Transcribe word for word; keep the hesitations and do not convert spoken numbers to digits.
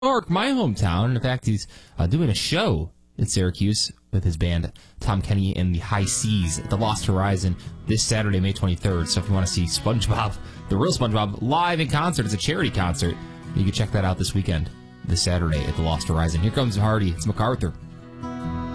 York, my hometown. And in fact, he's uh, doing a show in Syracuse with his band, Tom Kenny and the High Seas at the Lost Horizon this Saturday, May twenty-third. So if you want to see SpongeBob, the real SpongeBob, live in concert, it's a charity concert, you can check that out this weekend, this Saturday at the Lost Horizon. Here comes Hardy. It's MacArthur.